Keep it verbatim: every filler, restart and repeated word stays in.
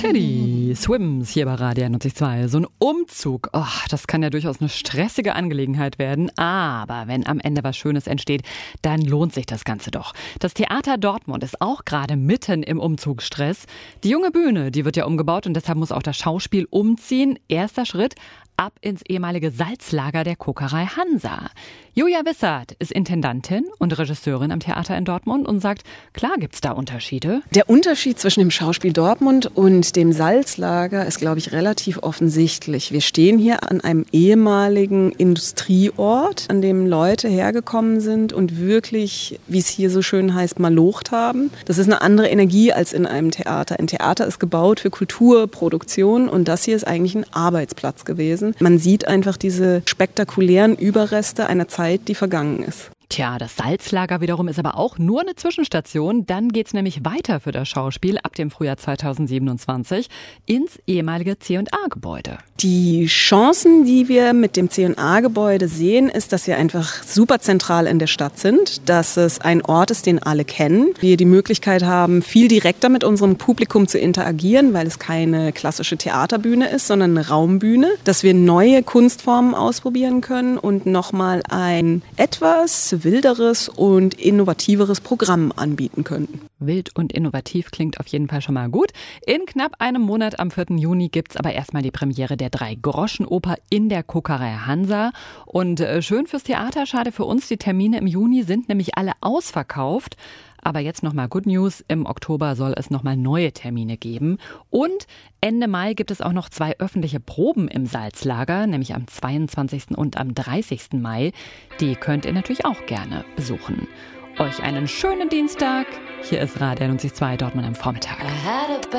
Teddy Swims hier bei Radio einundneunzig Komma zwei. So ein Umzug, oh, das kann ja durchaus eine stressige Angelegenheit werden. Aber wenn am Ende was Schönes entsteht, dann lohnt sich das Ganze doch. Das Theater Dortmund ist auch gerade mitten im Umzugsstress. Die junge Bühne, die wird ja umgebaut und deshalb muss auch das Schauspiel umziehen. Erster Schritt: ab ins ehemalige Salzlager der Kokerei Hansa. Julia Wissert ist Intendantin und Regisseurin am Theater in Dortmund und sagt, klar gibt's da Unterschiede. Der Unterschied zwischen dem Schauspiel Dortmund und dem Salzlager ist, glaube ich, relativ offensichtlich. Wir stehen hier an einem ehemaligen Industrieort, an dem Leute hergekommen sind und wirklich, wie es hier so schön heißt, malocht haben. Das ist eine andere Energie als in einem Theater. Ein Theater ist gebaut für Kulturproduktion und das hier ist eigentlich ein Arbeitsplatz gewesen. Man sieht einfach diese spektakulären Überreste einer Zeit, die vergangen ist. Tja, das Salzlager wiederum ist aber auch nur eine Zwischenstation. Dann geht's nämlich weiter für das Schauspiel ab dem Frühjahr zweitausendsiebenundzwanzig ins ehemalige C und A-Gebäude. Die Chancen, die wir mit dem C und A-Gebäude sehen, ist, dass wir einfach super zentral in der Stadt sind, dass es ein Ort ist, den alle kennen. Wir die Möglichkeit haben, viel direkter mit unserem Publikum zu interagieren, weil es keine klassische Theaterbühne ist, sondern eine Raumbühne. Dass wir neue Kunstformen ausprobieren können und nochmal ein etwas wilderes und innovativeres Programm anbieten könnten. Wild und innovativ klingt auf jeden Fall schon mal gut. In knapp einem Monat am vierten Juni gibt's aber erstmal die Premiere der Drei-Groschen-Oper in der Kokerei Hansa. Und äh, schön fürs Theater, schade für uns, die Termine im Juni sind nämlich alle ausverkauft. Aber jetzt nochmal Good News, im Oktober soll es nochmal neue Termine geben. Und Ende Mai gibt es auch noch zwei öffentliche Proben im Salzlager, nämlich am zweiundzwanzigsten und am dreißigsten Mai. Die könnt ihr natürlich auch gerne besuchen. Euch einen schönen Dienstag. Hier ist Radio einundneunzig Komma zwei Dortmund am Vormittag.